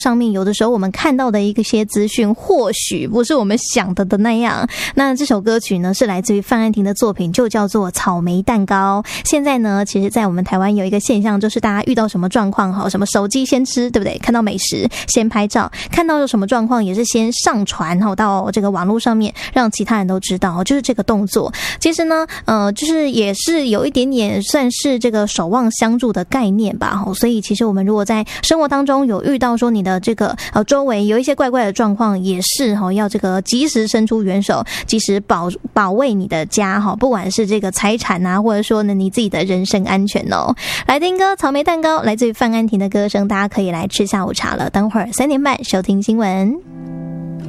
上面有的时候我们看到的一些资讯或许不是我们想的那样。那这首歌曲呢是来自于范安婷的作品，就叫做草莓蛋糕。现在呢其实在我们台湾有一个现象，就是大家遇到什么状况，什么手机先吃，对不对？看到美食先拍照，看到有什么状况也是先上传到这个网络上面，让其他人都知道，就是这个动作。其实呢就是也是有一点点算是这个守望相助的概念吧。所以其实我们如果在生活当中有遇到说你的这个周围有一些怪怪的状况，也是要这个及时伸出援手，及时保卫你的家，不管是这个财产啊，或者说呢你自己的人身安全哦。来听歌草莓蛋糕，来自于范安婷的歌声，大家可以来吃下午茶了。等会儿3点半收听新闻。